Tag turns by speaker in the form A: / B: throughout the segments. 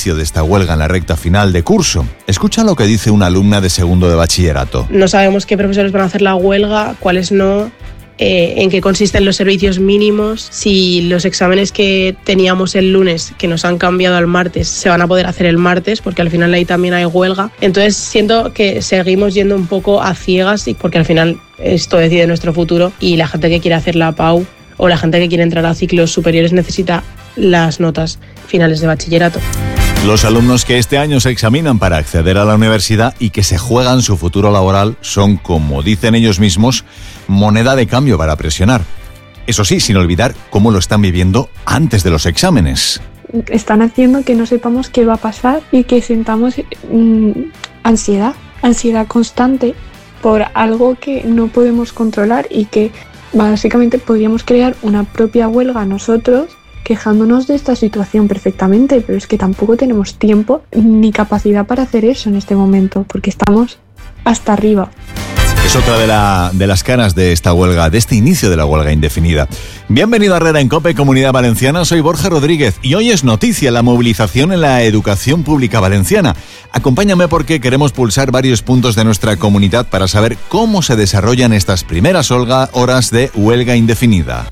A: inicio de esta huelga en la recta final de curso. Escucha lo que dice una alumna de segundo de bachillerato.
B: No sabemos qué profesores van a hacer la huelga, cuáles no, en qué consisten los servicios mínimos, si los exámenes que teníamos el lunes, que nos han cambiado al martes, se van a poder hacer el martes, porque al final ahí también hay huelga. Entonces siento que seguimos yendo un poco a ciegas, porque al final esto decide nuestro futuro y la gente que quiere hacer la PAU o la gente que quiere entrar a ciclos superiores necesita las notas finales de bachillerato.
A: Los alumnos que este año se examinan para acceder a la universidad y que se juegan su futuro laboral son, como dicen ellos mismos, moneda de cambio para presionar. Eso sí, sin olvidar cómo lo están viviendo antes de los exámenes.
C: Están haciendo que no sepamos qué va a pasar y que sintamos ansiedad constante por algo que no podemos controlar y que básicamente podríamos crear una propia huelga nosotros, quejándonos de esta situación perfectamente, pero es que tampoco tenemos tiempo ni capacidad para hacer eso en este momento, porque estamos hasta arriba.
A: Es otra de las caras de esta huelga, de este inicio de la huelga indefinida. Bienvenido a Herrera en COPE, Comunidad Valenciana. Soy Borja Rodríguez y hoy es noticia la movilización en la educación pública valenciana. Acompáñame porque queremos pulsar varios puntos de nuestra comunidad para saber cómo se desarrollan estas primeras horas de huelga indefinida.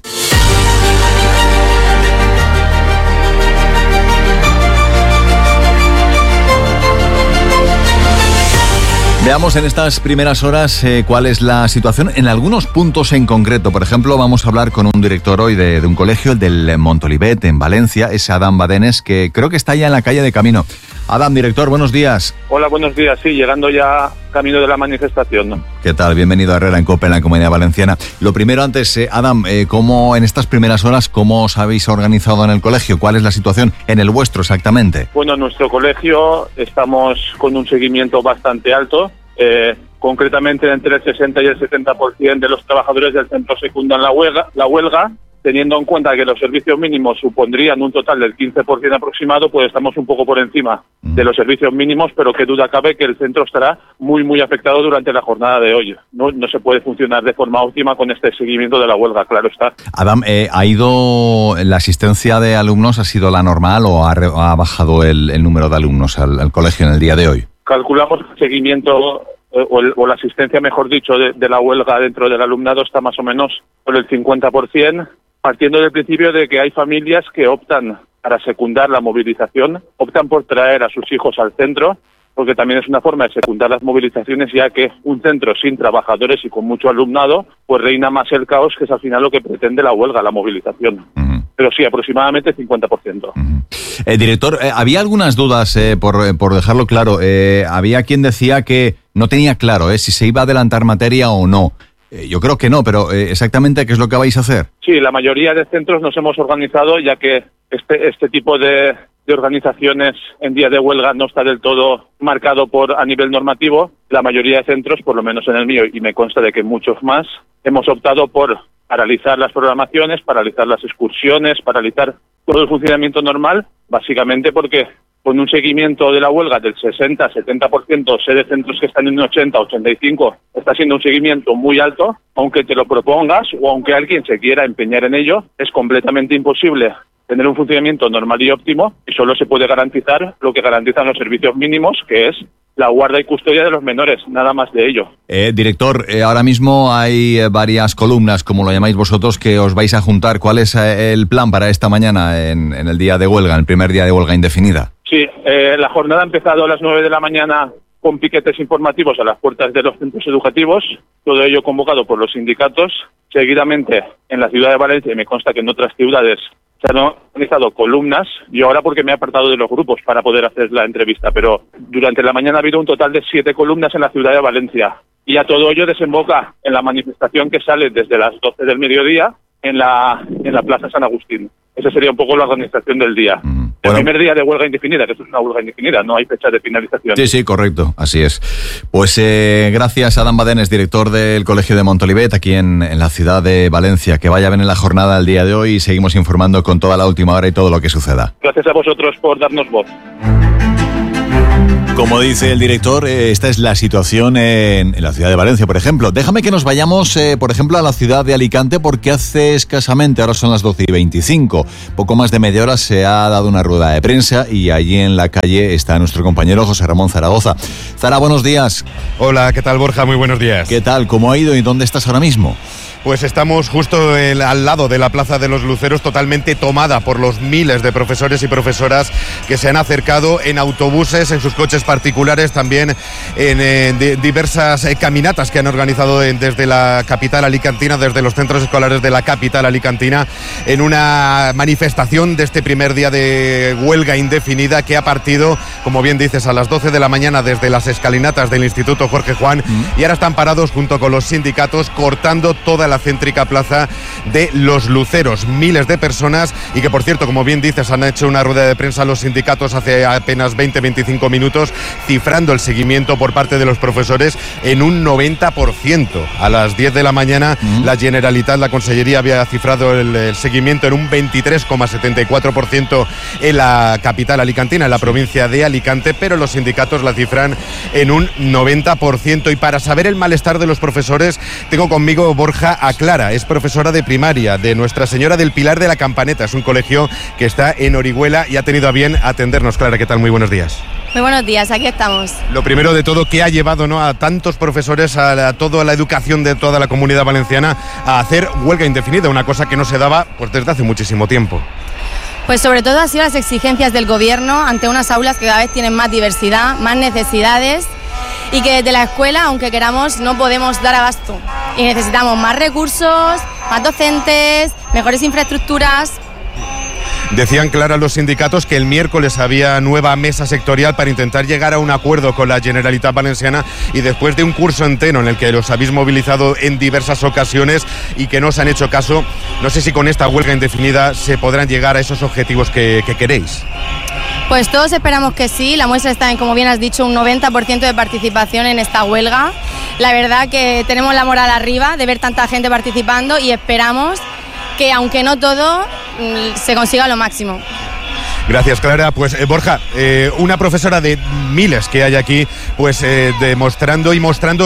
A: Veamos en estas primeras horas cuál es la situación en algunos puntos en concreto. Por ejemplo, vamos a hablar con un director hoy de un colegio, el del Montolivet, en Valencia. Es Adam Badenes, que creo que está ya en la calle de camino. Adam, director, buenos días.
D: Hola, buenos días. Sí, llegando ya camino de la manifestación, ¿no?
A: ¿Qué tal? Bienvenido a Herrera en COPE, en la Comunidad Valenciana. Lo primero antes, Adam, ¿cómo en estas primeras horas, cómo os habéis organizado en el colegio? ¿Cuál es la situación en el vuestro exactamente?
D: Bueno, en nuestro colegio estamos con un seguimiento bastante alto. Concretamente entre el 60 y el 70% de los trabajadores del centro secundan la huelga, teniendo en cuenta que los servicios mínimos supondrían un total del 15% aproximado, pues estamos un poco por encima de los servicios mínimos, pero qué duda cabe que el centro estará muy afectado durante la jornada de hoy. No se puede funcionar de forma óptima con este seguimiento de la huelga, claro está.
A: Adam, ¿la asistencia de alumnos ha sido la normal o ha bajado el número de alumnos al colegio en el día de hoy?
D: Calculamos que el seguimiento o la asistencia, mejor dicho, de la huelga dentro del alumnado está más o menos por el 50%, partiendo del principio de que hay familias que optan para secundar la movilización, optan por traer a sus hijos al centro, porque también es una forma de secundar las movilizaciones, ya que un centro sin trabajadores y con mucho alumnado, pues reina más el caos, que es al final lo que pretende la huelga, la movilización. Pero sí, aproximadamente 50%.
A: Director, había algunas dudas, por dejarlo claro. Había quien decía que no tenía claro si se iba a adelantar materia o no. Yo creo que no, pero exactamente ¿qué es lo que vais a hacer? Sí,
D: la mayoría de centros nos hemos organizado, ya que este tipo de organizaciones en día de huelga no está del todo marcado a nivel normativo. La mayoría de centros, por lo menos en el mío, y me consta de que muchos más, hemos optado por paralizar las programaciones, paralizar las excursiones, paralizar todo el funcionamiento normal, básicamente porque con un seguimiento de la huelga del 60-70%, sé de centros que están en un 80-85%, está siendo un seguimiento muy alto. Aunque te lo propongas o aunque alguien se quiera empeñar en ello, es completamente imposible tener un funcionamiento normal y óptimo, y solo se puede garantizar lo que garantizan los servicios mínimos, que es la guarda y custodia de los menores, nada más de ello.
A: Director, ahora mismo hay varias columnas, como lo llamáis vosotros, que os vais a juntar. ¿Cuál es el plan para esta mañana en el día de huelga, en el primer día de huelga indefinida?
D: Sí, la jornada ha empezado a las 9 de la mañana con piquetes informativos a las puertas de los centros educativos, todo ello convocado por los sindicatos. Seguidamente, en la ciudad de Valencia, y me consta que en otras ciudades, se han organizado columnas. Yo ahora porque me he apartado de los grupos para poder hacer la entrevista, pero durante la mañana ha habido un total de 7 columnas en la ciudad de Valencia. Y a todo ello desemboca en la manifestación que sale desde las 12 del mediodía en la Plaza San Agustín. Esa sería un poco la organización del día. El primer día de huelga indefinida, que esto es una huelga indefinida, no hay fecha de finalización.
A: Sí, correcto, así es. Pues gracias a Adam Badenes, director del Colegio de Montolivet, aquí en la ciudad de Valencia. Que vaya bien en la jornada el día de hoy y seguimos informando con toda la última hora y todo lo que suceda.
D: Gracias a vosotros por darnos voz.
A: Como dice el director, esta es la situación en la ciudad de Valencia, por ejemplo. Déjame que nos vayamos, por ejemplo, a la ciudad de Alicante, porque hace escasamente, ahora son las 12:25, poco más de media hora se ha dado una rueda de prensa y allí en la calle está nuestro compañero José Ramón Zaragoza. Zara, buenos días.
E: Hola, ¿qué tal, Borja? Muy buenos días.
A: ¿Qué tal? ¿Cómo ha ido y dónde estás ahora mismo?
E: Pues estamos justo al lado de la Plaza de los Luceros, totalmente tomada por los miles de profesores y profesoras que se han acercado en autobuses, en sus coches particulares, también en diversas caminatas que han organizado desde la capital alicantina, desde los centros escolares de la capital alicantina, en una manifestación de este primer día de huelga indefinida que ha partido, como bien dices, a las 12 de la mañana desde las escalinatas del Instituto Jorge Juan y ahora están parados junto con los sindicatos cortando toda la céntrica Plaza de los Luceros. Miles de personas y que, por cierto, como bien dices, han hecho una rueda de prensa los sindicatos hace apenas 20-25 minutos, cifrando el seguimiento por parte de los profesores en un 90%. A las 10 de la mañana la Generalitat, la Consellería, había cifrado el seguimiento en un 23,74% en la capital alicantina, en la provincia de Alicante, pero los sindicatos la cifran en un 90%. Y para saber el malestar de los profesores, tengo conmigo Borja a Clara, es profesora de primaria de Nuestra Señora del Pilar de la Campaneta. Es un colegio que está en Orihuela y ha tenido a bien atendernos. Clara, ¿qué tal? Muy buenos días.
F: Muy buenos días, aquí estamos.
E: Lo primero de todo, ¿qué ha llevado, ¿no?, a tantos profesores, a toda la educación de toda la Comunidad Valenciana a hacer huelga indefinida? Una cosa que no se daba pues desde hace muchísimo tiempo.
F: Pues sobre todo ha sido las exigencias del gobierno ante unas aulas que cada vez tienen más diversidad, más necesidades, y que desde la escuela, aunque queramos, no podemos dar abasto. Y necesitamos más recursos, más docentes, mejores infraestructuras.
E: Decían, Clara, los sindicatos que el miércoles había nueva mesa sectorial para intentar llegar a un acuerdo con la Generalitat Valenciana, y después de un curso entero en el que los habéis movilizado en diversas ocasiones y que no os han hecho caso, no sé si con esta huelga indefinida se podrán llegar a esos objetivos que queréis.
F: Pues todos esperamos que sí. La muestra está en, como bien has dicho, un 90% de participación en esta huelga. La verdad que tenemos la moral arriba de ver tanta gente participando y esperamos que, aunque no todo, se consiga lo máximo.
E: Gracias, Clara. Pues Borja, una profesora de miles que hay aquí, pues demostrando y mostrando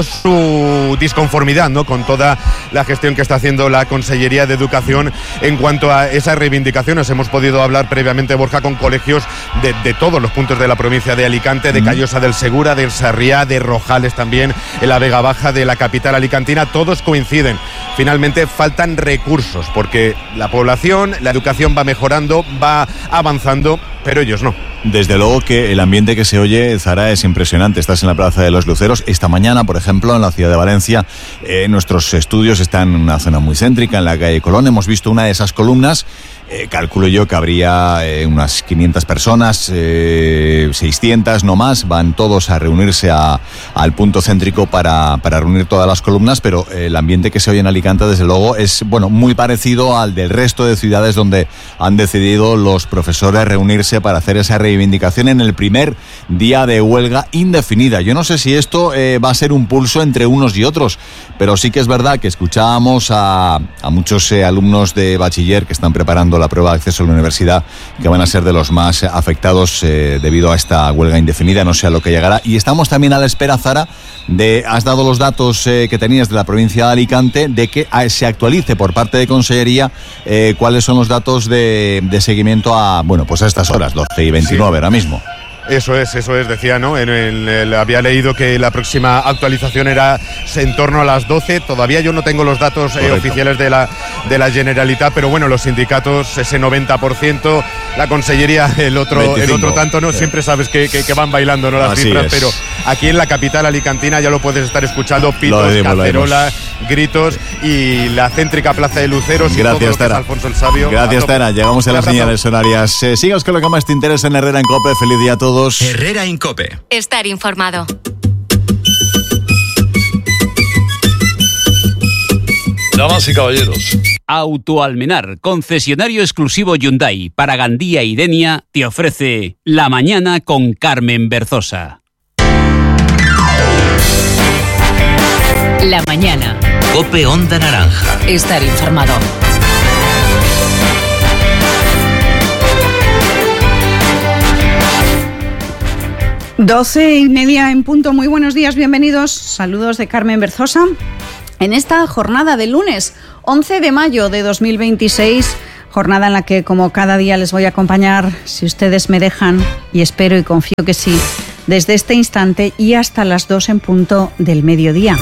E: su disconformidad, ¿no?, con toda la gestión que está haciendo la Consellería de Educación en cuanto a esas reivindicaciones. Hemos podido hablar previamente, Borja, con colegios de todos los puntos de la provincia de Alicante, de Callosa del Segura, del Sarriá, de Rojales también, en la Vega Baja, de la capital alicantina. Todos coinciden. Finalmente faltan recursos, porque la población, la educación va mejorando, va avanzando, pero ellos no.
A: Desde luego que el ambiente que se oye, Zara, es impresionante. Estás en la Plaza de los Luceros. Esta mañana, por ejemplo, en la ciudad de Valencia, nuestros estudios están en una zona muy céntrica, en la calle Colón. Hemos visto una de esas columnas. Calculo yo que habría unas 500 personas, 600, no más. Van todos a reunirse al punto céntrico para reunir todas las columnas, pero el ambiente que se oye en Alicante, desde luego, es muy parecido al del resto de ciudades donde han decidido los profesores reunirse para hacer esa reivindicación en el primer día de huelga indefinida. Yo no sé si esto va a ser un pulso entre unos y otros, pero sí que es verdad que escuchábamos a muchos alumnos de bachiller que están preparando la prueba de acceso a la universidad, que van a ser de los más afectados debido a esta huelga indefinida, no sé a lo que llegará. Y estamos también a la espera, Zara, has dado los datos que tenías de la provincia de Alicante, de que se actualice por parte de Consellería cuáles son los datos de seguimiento a estas horas, 12:29 ahora mismo.
E: Eso es, decía, ¿no? Había leído que la próxima actualización era en torno a las 12. Todavía yo no tengo los datos oficiales de la Generalitat, pero bueno, los sindicatos ese 90%, la Consellería el otro tanto, ¿no? Sí. Siempre sabes que van bailando, ¿no?, las
A: así
E: cifras,
A: es.
E: Pero aquí en la capital alicantina ya lo puedes estar escuchando, pitos, cacerolas, gritos, y la céntrica Plaza de Luceros.
A: Gracias, Tara.
E: Alfonso el Sabio.
A: Gracias, Tara. Llegamos a las señales horarias. Sigas con lo que más te interesa en Herrera en COPE. Feliz día a todos.
G: Herrera en COPE.
H: Estar informado.
I: Damas y caballeros.
J: Autoalmenar, concesionario exclusivo Hyundai para Gandía y Denia, te ofrece La Mañana con Carmen Berzosa.
H: La mañana.
G: COPE Onda Naranja.
H: Estar informado.
K: 12:30 en punto. Muy buenos días, bienvenidos. Saludos de Carmen Berzosa. En esta jornada de lunes 11 de mayo de 2026, jornada en la que, como cada día, les voy a acompañar, si ustedes me dejan, y espero y confío que sí, desde este instante y hasta las 2 en punto del mediodía.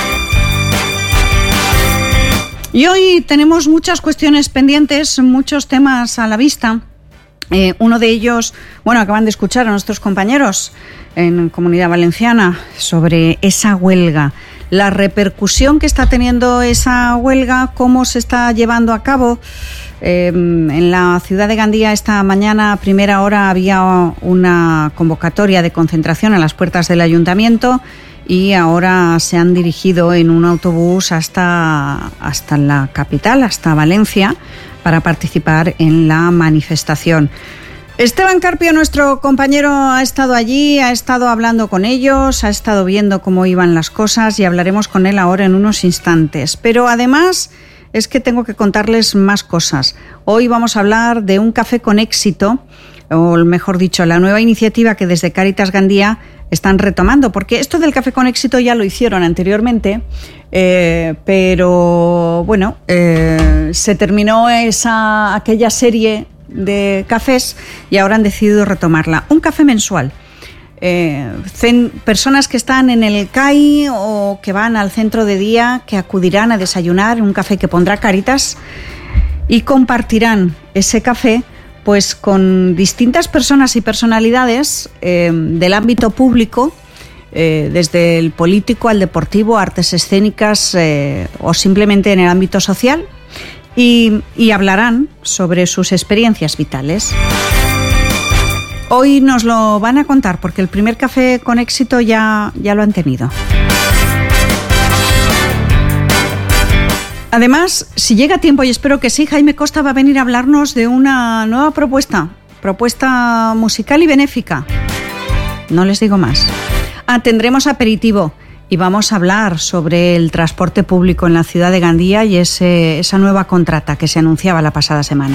K: Y hoy tenemos muchas cuestiones pendientes, muchos temas a la vista. Uno de ellos, acaban de escuchar a nuestros compañeros en Comunidad Valenciana sobre esa huelga, la repercusión que está teniendo esa huelga, cómo se está llevando a cabo. En la ciudad de Gandía esta mañana a primera hora había una convocatoria de concentración a las puertas del ayuntamiento y ahora se han dirigido en un autobús hasta la capital, hasta Valencia, para participar en la manifestación. Esteban Carpio, nuestro compañero, ha estado allí, ha estado hablando con ellos, ha estado viendo cómo iban las cosas y hablaremos con él ahora en unos instantes. Pero además es que tengo que contarles más cosas. Hoy vamos a hablar de un café con éxito, o mejor dicho, la nueva iniciativa que desde Cáritas Gandía están retomando, porque esto del café con éxito ya lo hicieron anteriormente, pero se terminó aquella serie de cafés y ahora han decidido retomarla. Un café mensual. Personas que están en el CAI o que van al centro de día, que acudirán a desayunar, un café que pondrá Cáritas, y compartirán ese café pues con distintas personas y personalidades del ámbito público, desde el político al deportivo, artes escénicas o simplemente en el ámbito social, y hablarán sobre sus experiencias vitales. Hoy nos lo van a contar porque el primer café con éxito ya lo han tenido. Además, si llega tiempo, y espero que sí, Jaime Costa va a venir a hablarnos de una nueva propuesta musical y benéfica. No les digo más. Tendremos aperitivo y vamos a hablar sobre el transporte público en la ciudad de Gandía y esa nueva contrata que se anunciaba la pasada semana.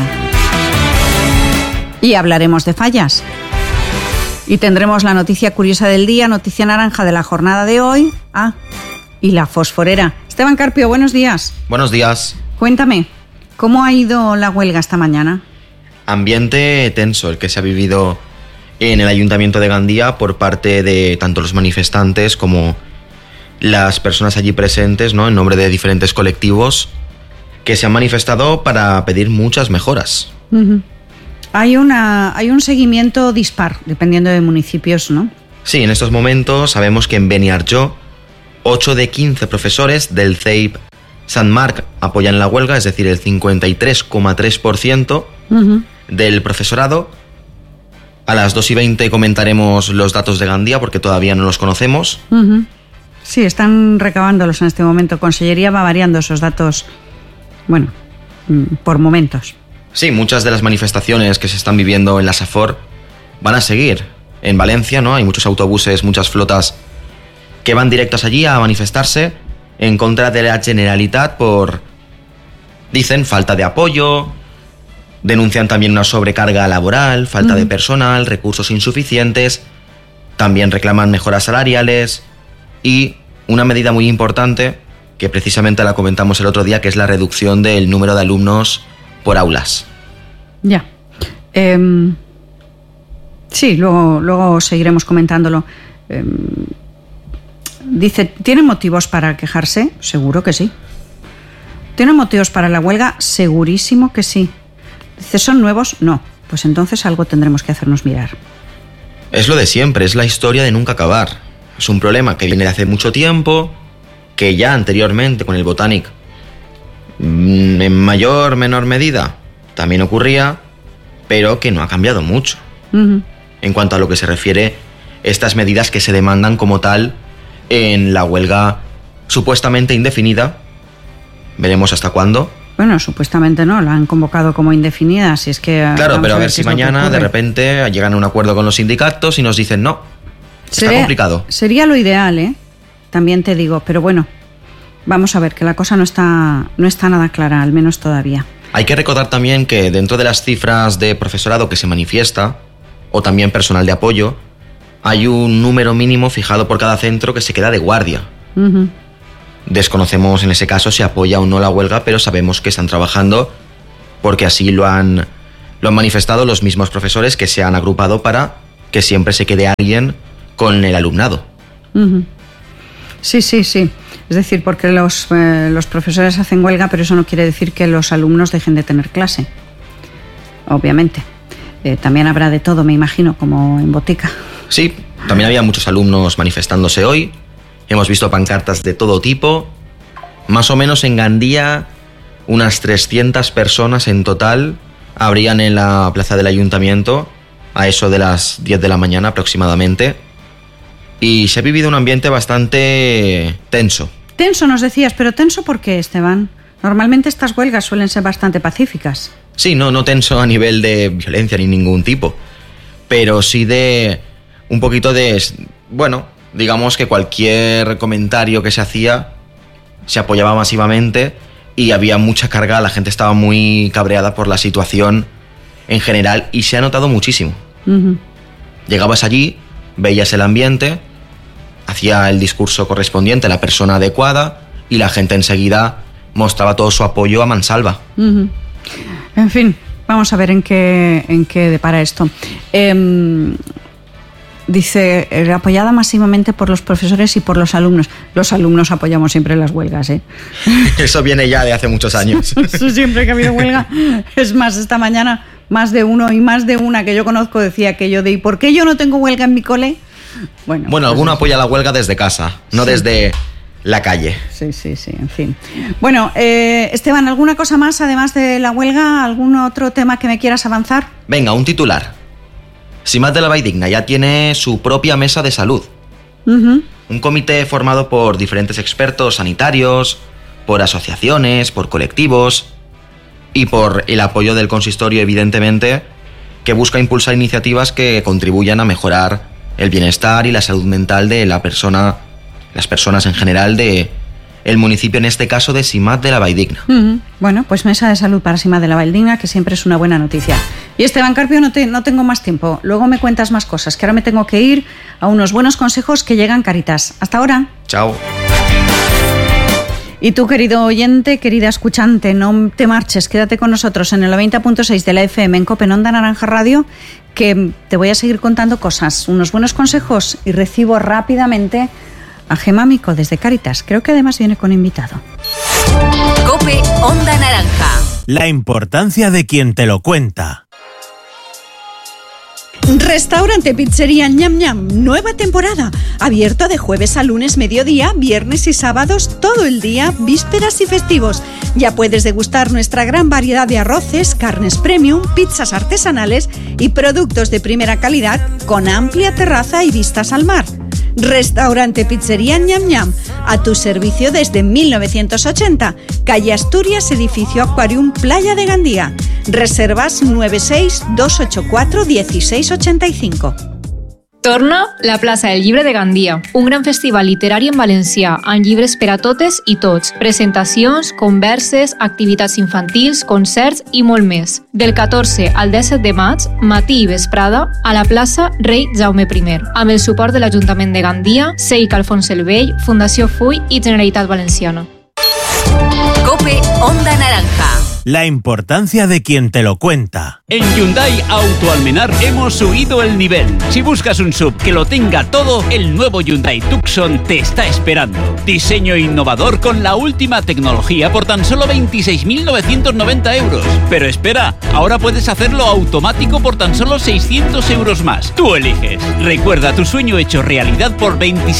K: Y hablaremos de fallas. Y tendremos la noticia curiosa del día, noticia naranja de la jornada de hoy. Y la fosforera. Esteban Carpio, buenos días.
L: Buenos días.
K: Cuéntame, ¿cómo ha ido la huelga esta mañana?
L: Ambiente tenso el que se ha vivido en el Ayuntamiento de Gandía por parte de tanto los manifestantes como las personas allí presentes, ¿no? En nombre de diferentes colectivos que se han manifestado para pedir muchas mejoras.
K: Uh-huh. Hay un seguimiento dispar, dependiendo de municipios, ¿no?
L: Sí, en estos momentos sabemos que en Beniarjó 8 de 15 profesores del CEIP Sant Marc apoyan la huelga, es decir, el 53,3% del profesorado. A las 2:20 comentaremos los datos de Gandía porque todavía no los conocemos.
K: Uh-huh. Sí, están recabándolos en este momento. Consellería va variando esos datos, por momentos.
L: Sí, muchas de las manifestaciones que se están viviendo en la Safor van a seguir. En Valencia, ¿no? Hay muchos autobuses, muchas flotas que van directos allí a manifestarse en contra de la Generalitat por, dicen, falta de apoyo, denuncian también una sobrecarga laboral, falta de personal, recursos insuficientes, también reclaman mejoras salariales y una medida muy importante que precisamente la comentamos el otro día, que es la reducción del número de alumnos por aulas.
K: Ya. Sí, luego seguiremos comentándolo. Dice, ¿tienen motivos para quejarse? Seguro que sí. ¿Tienen motivos para la huelga? Segurísimo que sí. Dice, ¿son nuevos? No. Pues entonces algo tendremos que hacernos mirar.
L: Es lo de siempre, es la historia de nunca acabar. Es un problema que viene de hace mucho tiempo, que ya anteriormente con el Botanic, en mayor o menor medida, también ocurría, pero que no ha cambiado mucho. Uh-huh. En cuanto a lo que se refiere, estas medidas que se demandan como tal en la huelga supuestamente indefinida. Veremos hasta cuándo.
K: Bueno, supuestamente no, la han convocado como indefinida, si es que...
L: Claro, pero a ver si mañana de repente llegan a un acuerdo con los sindicatos y nos dicen no. Está complicado.
K: Sería lo ideal, ¿eh? También te digo, pero bueno, vamos a ver, que la cosa no está nada clara, al menos todavía.
L: Hay que recordar también que dentro de las cifras de profesorado que se manifiesta, o también personal de apoyo, hay un número mínimo fijado por cada centro que se queda de guardia. Uh-huh. Desconocemos en ese caso si apoya o no la huelga, pero sabemos que están trabajando porque así lo han manifestado los mismos profesores que se han agrupado para que siempre se quede alguien con el alumnado.
K: Uh-huh. Sí. Es decir, porque los profesores hacen huelga, pero eso no quiere decir que los alumnos dejen de tener clase. Obviamente. También habrá de todo, me imagino, como en botica.
L: Sí, también había muchos alumnos manifestándose hoy. Hemos visto pancartas de todo tipo. Más o menos en Gandía, unas 300 personas en total habrían en la plaza del ayuntamiento a eso de las 10 de la mañana aproximadamente. Y se ha vivido un ambiente bastante tenso.
K: Tenso nos decías, pero ¿tenso por qué, Esteban? Normalmente estas huelgas suelen ser bastante pacíficas.
L: Sí, no tenso a nivel de violencia ni ningún tipo, pero sí de un poquito de... Bueno, digamos que cualquier comentario que se hacía se apoyaba masivamente y había mucha carga, la gente estaba muy cabreada por la situación en general y se ha notado muchísimo. Uh-huh. Llegabas allí, veías el ambiente, hacía el discurso correspondiente la persona adecuada y la gente enseguida mostraba todo su apoyo a mansalva.
K: Uh-huh. En fin, vamos a ver en qué depara esto. Dice, apoyada masivamente por los profesores y por los alumnos. Los alumnos apoyamos siempre las huelgas, ¿eh?
L: Eso viene ya de hace muchos años.
K: Eso siempre que ha habido huelga. Es más, esta mañana más de uno y más de una que yo conozco decía aquello de ¿y por qué yo no tengo huelga en mi cole? Bueno, pues
L: alguno apoya la huelga desde casa, no desde la calle.
K: Sí, en fin. Bueno, Esteban, ¿alguna cosa más además de la huelga? ¿Algún otro tema que me quieras avanzar?
L: Venga, un titular. Simat de la Valldigna ya tiene su propia mesa de salud. Uh-huh. Un comité formado por diferentes expertos sanitarios, por asociaciones, por colectivos y por el apoyo del consistorio, evidentemente, que busca impulsar iniciativas que contribuyan a mejorar el bienestar y la salud mental de las personas en general de el municipio, en este caso de Simat de la Valldigna.
K: Uh-huh. Bueno, pues mesa de salud para Simat de la Valldigna, que siempre es una buena noticia. Y Esteban Carpio, no tengo más tiempo. Luego me cuentas más cosas, que ahora me tengo que ir a unos buenos consejos que llegan Cáritas. Hasta ahora.
L: Chao.
K: Y tú, querido oyente, querida escuchante, no te marches, quédate con nosotros en el 90.6 de la FM en COPE, en Onda Naranja Radio, que te voy a seguir contando cosas, unos buenos consejos, y recibo rápidamente a Gema Mico desde Cáritas. Creo que además viene con invitado.
H: COPE Onda Naranja.
M: La importancia de quien te lo cuenta.
N: Restaurante Pizzería Ñam Ñam, nueva temporada, abierto de jueves a lunes mediodía, viernes y sábados todo el día, vísperas y festivos. Ya puedes degustar nuestra gran variedad de arroces, carnes premium, pizzas artesanales y productos de primera calidad con amplia terraza y vistas al mar. Restaurante Pizzería Ñam Ñam, a tu servicio desde 1980, calle Asturias, edificio Aquarium, Playa de Gandía. Reservas 96 284 1685.
O: Torna la plaça del Llibre de Gandia, un gran festival literari en valencià, amb llibres per a totes i tots, presentacions, converses, activitats infantils, concerts i molt més. Del 14 al 17 de maig, matí i vesprada, a la plaça Rei Jaume I, amb el suport de l'Ajuntament de Gandia, SEIC Alfons el Vell, Fundació FUI i Generalitat Valenciana.
H: COPE Onda Naranja.
M: La importancia de quien te lo cuenta.
J: En Hyundai Auto Almenar hemos subido el nivel. Si buscas un SUV que lo tenga todo, el nuevo Hyundai Tucson te está esperando. Diseño innovador con la última tecnología por tan solo 26.990 euros. Pero espera, ahora puedes hacerlo automático por tan solo 600 euros más. Tú eliges. Recuerda tu sueño hecho realidad por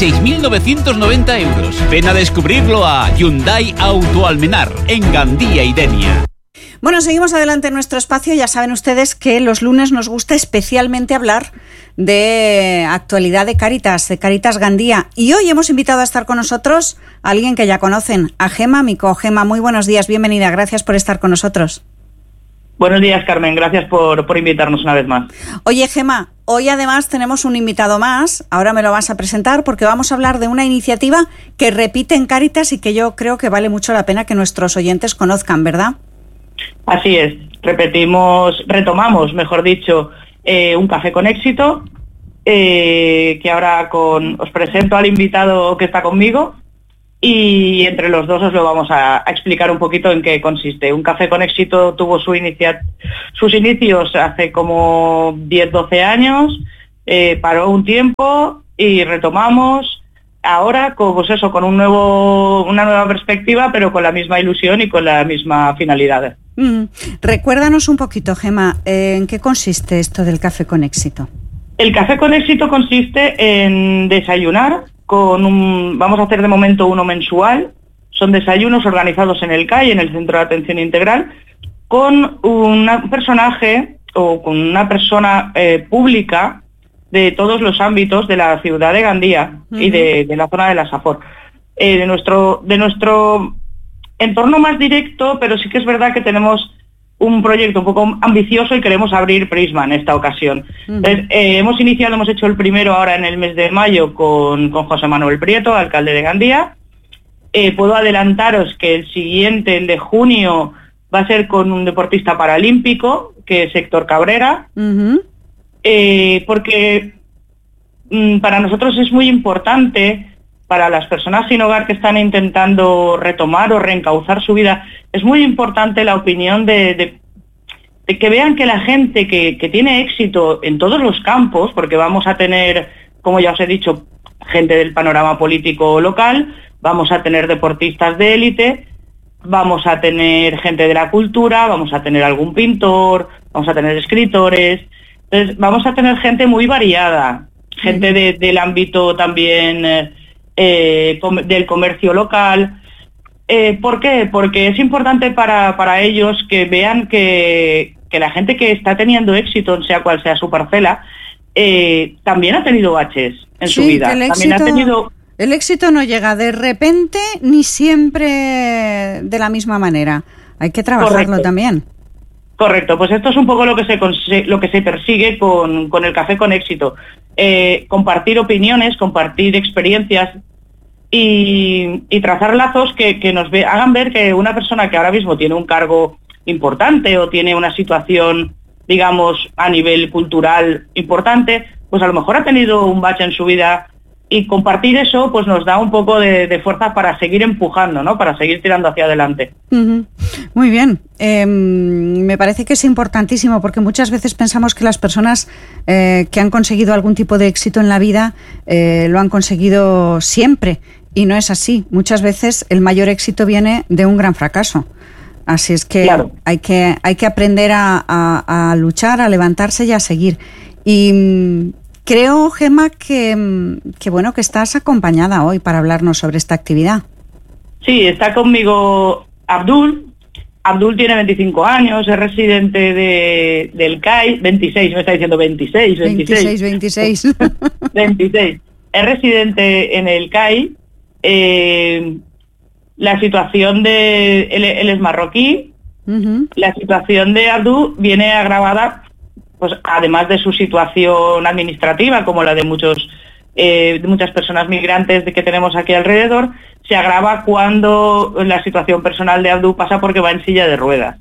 J: 26.990 euros. Ven a descubrirlo a Hyundai Auto Almenar, en Gandía y Denia.
K: Bueno, seguimos adelante en nuestro espacio. Ya saben ustedes que los lunes nos gusta especialmente hablar de actualidad de Cáritas Gandía. Y hoy hemos invitado a estar con nosotros a alguien que ya conocen, a Gema Mico. Gema, muy buenos días, bienvenida, gracias por estar con nosotros.
P: Buenos días, Carmen, gracias por invitarnos una vez más.
K: Oye, Gema, hoy además tenemos un invitado más, ahora me lo vas a presentar porque vamos a hablar de una iniciativa que repite en Cáritas y que yo creo que vale mucho la pena que nuestros oyentes conozcan, ¿verdad?
P: Así es, retomamos, mejor dicho, un café con éxito, que ahora os presento al invitado que está conmigo y entre los dos os lo vamos a explicar un poquito en qué consiste. Un Café con Éxito tuvo sus inicios hace como 10-12 años, paró un tiempo y retomamos ahora con una nueva perspectiva, pero con la misma ilusión y con la misma finalidad.
K: Recuérdanos un poquito, Gemma, ¿en qué consiste esto del Café con Éxito?
P: El Café con Éxito consiste en desayunar vamos a hacer de momento uno mensual. Son desayunos organizados en el CAI, en el Centro de Atención Integral, con un personaje o con una persona pública de todos los ámbitos de la ciudad de Gandía y de la zona de la Safor. De nuestro entorno más directo, pero sí que es verdad que tenemos un proyecto un poco ambicioso y queremos abrir Prisma en esta ocasión. Entonces, hemos hecho el primero ahora en el mes de mayo con José Manuel Prieto, alcalde de Gandía. Puedo adelantaros que el siguiente, el de junio, va a ser con un deportista paralímpico, que es Héctor Cabrera, porque para nosotros es muy importante, para las personas sin hogar que están intentando retomar o reencauzar su vida, es muy importante la opinión de que vean que la gente que tiene éxito en todos los campos, porque vamos a tener, como ya os he dicho, gente del panorama político local, vamos a tener deportistas de élite, vamos a tener gente de la cultura, vamos a tener algún pintor, vamos a tener escritores, entonces vamos a tener gente muy variada, gente del ámbito también del comercio local. ¿Por qué? Porque es importante para ellos que vean que la gente que está teniendo éxito, sea cual sea su parcela, también ha tenido baches en su vida.
K: El éxito no llega de repente ni siempre de la misma manera. Hay que trabajarlo también.
P: Correcto, pues esto es un poco lo que se persigue con el Café con Éxito. Compartir opiniones, compartir experiencias y trazar lazos que nos hagan ver que una persona que ahora mismo tiene un cargo importante o tiene una situación, digamos, a nivel cultural importante, pues a lo mejor ha tenido un bache en su vida, y compartir eso pues nos da un poco de fuerza para seguir empujando, ¿no? Para seguir tirando hacia adelante.
K: Muy bien. Me parece que es importantísimo, porque muchas veces pensamos que las personas que han conseguido algún tipo de éxito en la vida lo han conseguido siempre, y no es así. Muchas veces el mayor éxito viene de un gran fracaso. Así es que claro, hay que aprender a luchar, a levantarse y a seguir. Y creo, Gemma, que bueno, que estás acompañada hoy para hablarnos sobre esta actividad.
P: Sí, está conmigo Abdul. Abdul tiene 25 años, es residente del CAI, 26, me está diciendo 26.
K: 26.
P: Es residente en el CAI. La situación él es marroquí. La situación de Abdul viene agravada, pues además de su situación administrativa, como la de muchas personas migrantes que tenemos aquí alrededor, se agrava cuando la situación personal de Abdul pasa porque va en silla de ruedas.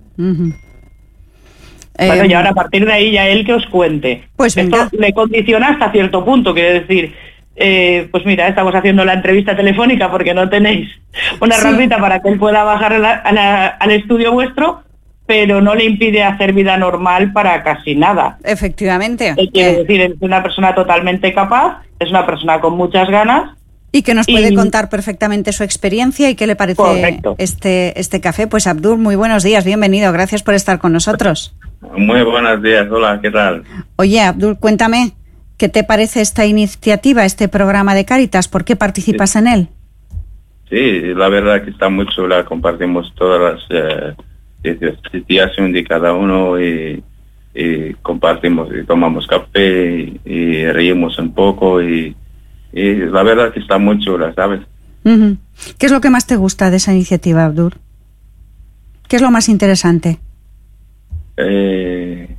P: Bueno, y ahora a partir de ahí ya él que os cuente.
K: Pues venga.
P: Esto le condiciona hasta cierto punto, quiere decir, pues mira, estamos haciendo la entrevista telefónica porque no tenéis una herramienta para que él pueda bajar al estudio vuestro, pero no le impide hacer vida normal para casi nada.
K: Efectivamente.
P: Quiero decir, es una persona totalmente capaz, es una persona con muchas ganas.
K: Y que nos puede contar perfectamente su experiencia y qué le parece este café. Pues Abdul, muy buenos días, bienvenido, gracias por estar con nosotros.
Q: Muy buenos días, hola, ¿qué tal?
K: Oye, Abdul, cuéntame, ¿qué te parece esta iniciativa, este programa de Cáritas? ¿Por qué participas en él?
Q: Sí, la verdad que está muy chula, compartimos todas las situaciones de cada uno y compartimos y tomamos café y reímos un poco y la verdad que está muy chula, ¿sabes?
K: ¿Qué es lo que más te gusta de esa iniciativa, Abdul? ¿Qué es lo más interesante?
P: Se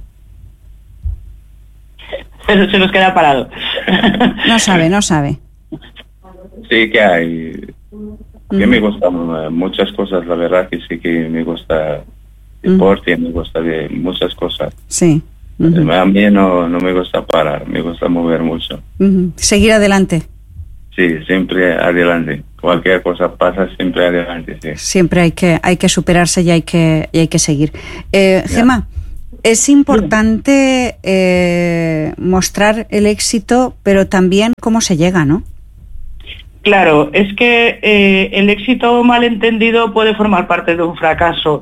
P: nos queda parado.
K: No sabe.
Q: Sí que hay. Que me gustan muchas cosas, la verdad que sí que me gusta deporte, me gusta de muchas cosas.
K: Sí.
Q: A mí no me gusta parar, me gusta mover mucho.
K: Seguir adelante.
Q: Sí, siempre adelante. Cualquier cosa pasa, siempre adelante, sí.
K: Siempre hay que superarse y hay que seguir. Gemma, es importante mostrar el éxito, pero también cómo se llega, ¿no?
P: Claro, es que el éxito malentendido puede formar parte de un fracaso.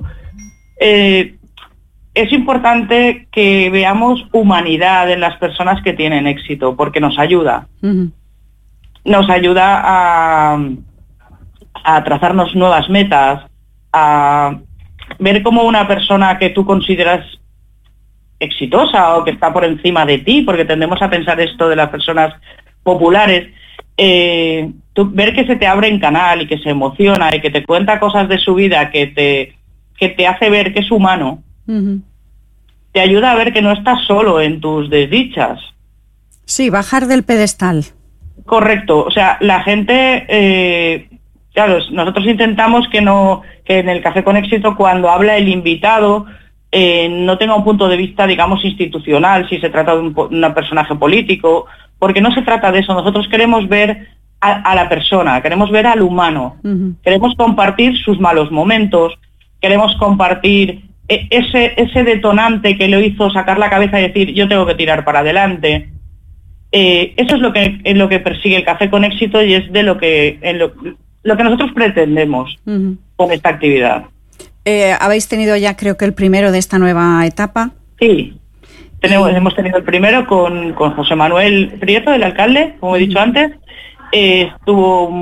P: Es importante que veamos humanidad en las personas que tienen éxito, porque nos ayuda. Nos ayuda a trazarnos nuevas metas, a ver cómo una persona que tú consideras exitosa o que está por encima de ti, porque tendemos a pensar esto de las personas populares, ver que se te abre en canal y que se emociona y que te cuenta cosas de su vida que te hace ver que es humano, te ayuda a ver que no estás solo en tus desdichas.
K: Sí, bajar del pedestal.
P: Correcto, o sea, la gente, claro, nosotros intentamos que en el Café con Éxito, cuando habla el invitado, no tenga un punto de vista, digamos, institucional, si se trata de un personaje político, porque no se trata de eso. Nosotros queremos ver a la persona, queremos ver al humano, queremos compartir sus malos momentos, queremos compartir ese detonante que lo hizo sacar la cabeza y decir, yo tengo que tirar para adelante. Eso es lo que persigue el Café con Éxito y es de lo que nosotros pretendemos con esta actividad.
K: Habéis tenido ya, creo que el primero de esta nueva etapa.
P: Sí, hemos tenido el primero con José Manuel Prieto, el alcalde, como he dicho antes. Estuvo